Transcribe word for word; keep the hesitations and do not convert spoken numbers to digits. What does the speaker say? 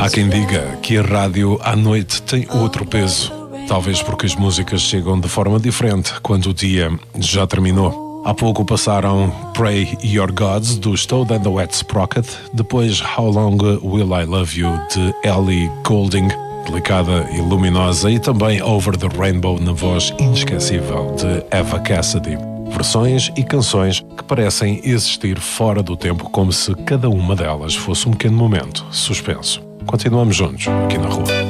Há quem diga que a rádio à noite tem outro peso. Talvez porque as músicas chegam de forma diferente quando o dia já terminou. Há pouco passaram Pray Your Gods, dos Toad and the Wet Sprocket, depois How Long Will I Love You, de Ellie Goulding, delicada e luminosa, e também Over the Rainbow, na voz inesquecível de Eva Cassidy. Versões e canções que parecem existir fora do tempo, como se cada uma delas fosse um pequeno momento suspenso. Continuamos juntos aqui na rua.